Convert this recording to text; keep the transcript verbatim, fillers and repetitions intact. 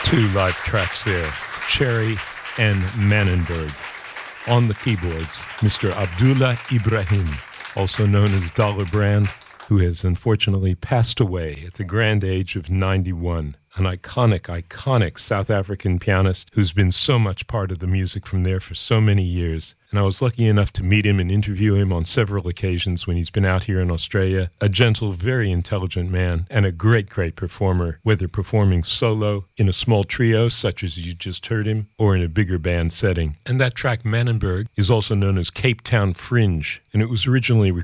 Two live tracks there, Cherry and Manenberg. On the keyboards, Mister Abdullah Ibrahim, also known as Dollar Brand, who has unfortunately passed away at the grand age of ninety-one. An iconic, iconic South African pianist who's been so much part of the music from there for so many years. And I was lucky enough to meet him and interview him on several occasions when he's been out here in Australia. A gentle, very intelligent man and a great, great performer, whether performing solo in a small trio, such as you just heard him, or in a bigger band setting. And that track, Manenberg, is also known as Cape Town Fringe, and it was originally